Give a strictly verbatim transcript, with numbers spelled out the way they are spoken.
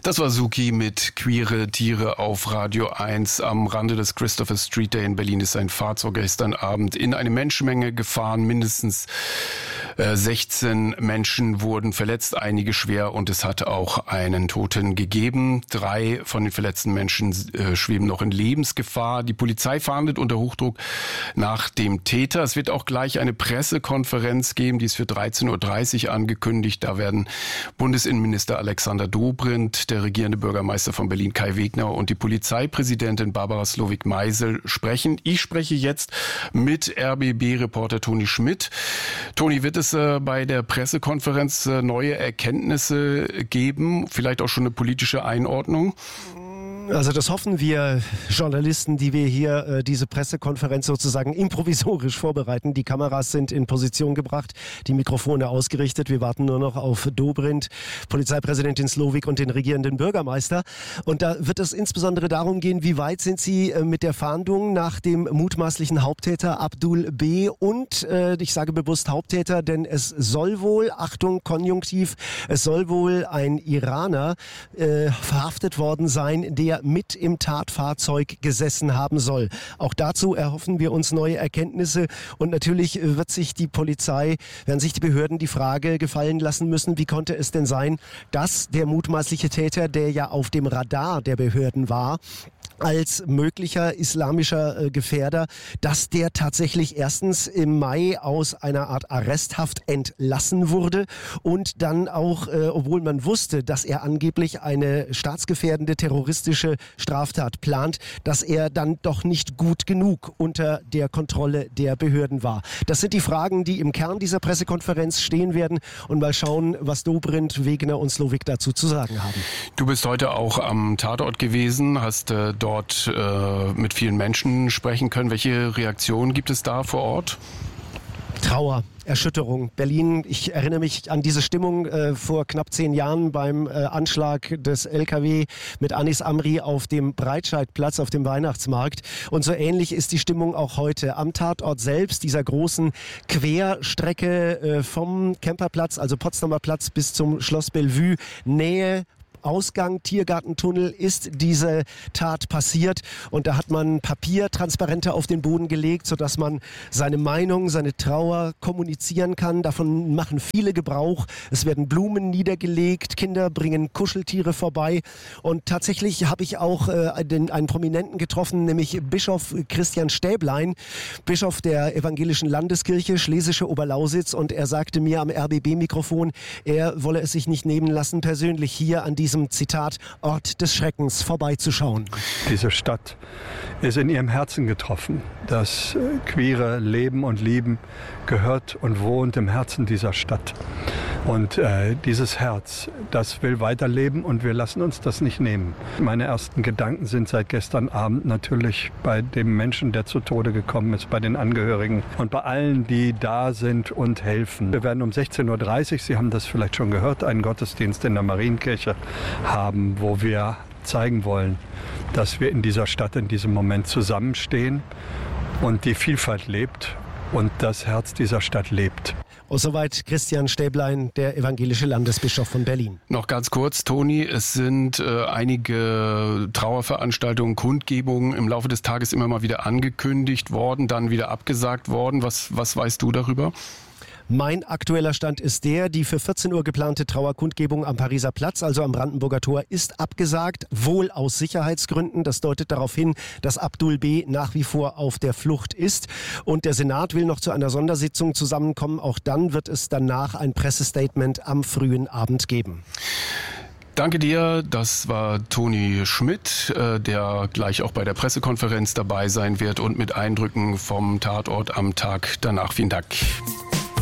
Das war Suki mit Queere Tiere auf Radio eins. Am Rande des Christopher Street Day in Berlin ist ein Fahrzeug gestern Abend in eine Menschenmenge gefahren. Mindestens äh, sechzehn Menschen wurden verletzt, einige schwer, und es hat auch einen Toten gegeben. Drei von den verletzten Menschen äh, schweben noch in Lebensgefahr. Die Polizei fahndet unter Hochdruck nach dem Täter. Es wird auch gleich eine Pressekonferenz geben, die ist für dreizehn Uhr dreißig angekündigt. Da werden Bundesinnenminister Alexander Dobrindt, der regierende Bürgermeister von Berlin Kai Wegner und die Polizeipräsidentin Barbara Slowik-Meisel sprechen. Ich spreche jetzt mit R B B-Reporter Toni Schmidt. Toni, wird es äh, bei der Pressekonferenz äh, neue Erkenntnisse geben? Vielleicht auch schon eine politische Einordnung? Also das hoffen wir Journalisten, die wir hier äh, diese Pressekonferenz sozusagen improvisorisch vorbereiten. Die Kameras sind in Position gebracht, die Mikrofone ausgerichtet. Wir warten nur noch auf Dobrindt, Polizeipräsidentin Slowik und den regierenden Bürgermeister. Und da wird es insbesondere darum gehen, wie weit sind sie äh, mit der Fahndung nach dem mutmaßlichen Haupttäter Abdul B. Und äh, ich sage bewusst Haupttäter, denn es soll wohl, Achtung, Konjunktiv, es soll wohl ein Iraner äh, verhaftet worden sein, der mit im Tatfahrzeug gesessen haben soll. Auch dazu erhoffen wir uns neue Erkenntnisse, und natürlich wird sich die Polizei, werden sich die Behörden die Frage gefallen lassen müssen, wie konnte es denn sein, dass der mutmaßliche Täter, der ja auf dem Radar der Behörden war, als möglicher islamischer äh, Gefährder, dass der tatsächlich erstens im Mai aus einer Art Arresthaft entlassen wurde und dann auch, äh, obwohl man wusste, dass er angeblich eine staatsgefährdende terroristische Straftat plant, dass er dann doch nicht gut genug unter der Kontrolle der Behörden war. Das sind die Fragen, die im Kern dieser Pressekonferenz stehen werden, und mal schauen, was Dobrindt, Wegner und Slowik dazu zu sagen haben. Du bist heute auch am Tatort gewesen, hast äh, dort äh, mit vielen Menschen sprechen können. Welche Reaktionen gibt es da vor Ort? Trauer, Erschütterung. Berlin, ich erinnere mich an diese Stimmung äh, vor knapp zehn Jahren beim äh, Anschlag des L K W mit Anis Amri auf dem Breitscheidplatz, auf dem Weihnachtsmarkt. Und so ähnlich ist die Stimmung auch heute. Am Tatort selbst, dieser großen Querstrecke äh, vom Kemperplatz, also Potsdamer Platz, bis zum Schloss Bellevue, Nähe Ausgang, Tiergartentunnel, ist diese Tat passiert. Und da hat man Papiertransparente auf den Boden gelegt, sodass man seine Meinung, seine Trauer kommunizieren kann. Davon machen viele Gebrauch. Es werden Blumen niedergelegt, Kinder bringen Kuscheltiere vorbei. Und tatsächlich habe ich auch äh, den, einen Prominenten getroffen, nämlich Bischof Christian Stäblein, Bischof der Evangelischen Landeskirche Schlesische Oberlausitz. Und er sagte mir am R B B-Mikrofon, er wolle es sich nicht nehmen lassen, persönlich hier an diesem Zitat Ort des Schreckens vorbeizuschauen. Diese Stadt ist in ihrem Herzen getroffen. Das queere Leben und Lieben gehört und wohnt im Herzen dieser Stadt. Und äh, dieses Herz, das will weiterleben, und wir lassen uns das nicht nehmen. Meine ersten Gedanken sind seit gestern Abend natürlich bei dem Menschen, der zu Tode gekommen ist, bei den Angehörigen und bei allen, die da sind und helfen. Wir werden um sechzehn Uhr dreißig, Sie haben das vielleicht schon gehört, einen Gottesdienst in der Marienkirche haben, wo wir zeigen wollen, dass wir in dieser Stadt in diesem Moment zusammenstehen und die Vielfalt lebt und das Herz dieser Stadt lebt. Und soweit Christian Stäblein, der evangelische Landesbischof von Berlin. Noch ganz kurz, Toni, es sind äh, einige Trauerveranstaltungen, Kundgebungen im Laufe des Tages immer mal wieder angekündigt worden, dann wieder abgesagt worden. Was, was weißt du darüber? Mein aktueller Stand ist der, die für vierzehn Uhr geplante Trauerkundgebung am Pariser Platz, also am Brandenburger Tor, ist abgesagt, wohl aus Sicherheitsgründen. Das deutet darauf hin, dass Abdul B. nach wie vor auf der Flucht ist. Und der Senat will noch zu einer Sondersitzung zusammenkommen. Auch dann wird es danach ein Pressestatement am frühen Abend geben. Danke dir, das war Toni Schmidt, der gleich auch bei der Pressekonferenz dabei sein wird und mit Eindrücken vom Tatort am Tag danach. Vielen Dank.